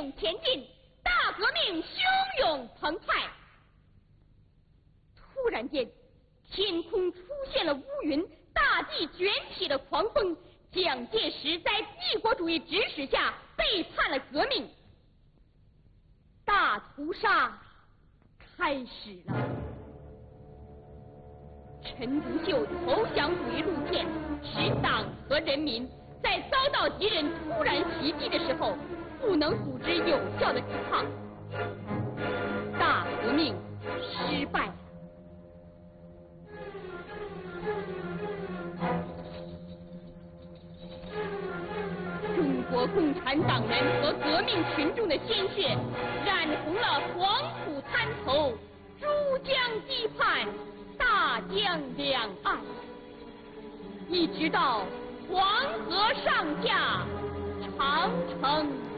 勇前进，大革命汹涌澎湃。突然间，天空出现了乌云，大地卷起了狂风。蒋介石在帝国主义指使下背叛了革命，大屠杀开始了。陈独秀投降主义路线，使党和人民在遭到敌人突然袭击的时候，不能组织有效的抵抗，大革命失败了。中国共产党人和革命群众的鲜血染红了黄埔滩头、珠江堤畔、大江两岸，一直到黄河上下、长城